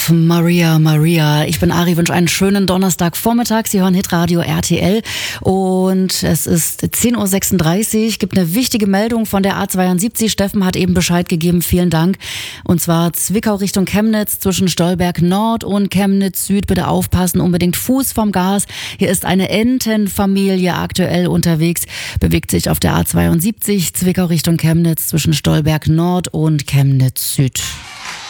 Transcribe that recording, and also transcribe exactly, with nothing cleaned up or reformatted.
Maria, Maria. Ich bin Ari, wünsche einen schönen Donnerstagvormittag. Sie hören Hitradio R T L und es ist zehn Uhr sechsunddreißig. Gibt eine wichtige Meldung von der A zweiundsiebzig. Steffen hat eben Bescheid gegeben. Vielen Dank. Und zwar Zwickau Richtung Chemnitz zwischen Stolberg Nord und Chemnitz Süd. Bitte aufpassen, unbedingt Fuß vom Gas. Hier ist eine Entenfamilie aktuell unterwegs. Bewegt sich auf der A zweiundsiebzig Zwickau Richtung Chemnitz zwischen Stolberg Nord und Chemnitz Süd.